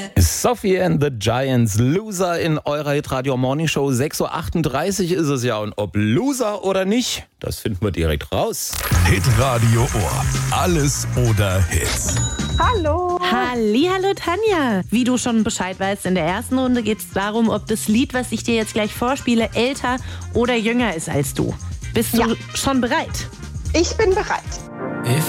Sophie and the Giants, Loser in eurer Hitradio Morning Show. 6.38 Uhr ist es ja. Und ob Loser oder nicht, das finden wir direkt raus. Hitradio Ohr. Alles oder Hits. Hallo. Hallihallo Tanja. Wie du schon Bescheid weißt, in der ersten Runde geht es darum, ob das Lied, was ich dir jetzt gleich vorspiele, älter oder jünger ist als du. Bist du schon bereit? Ich bin bereit. If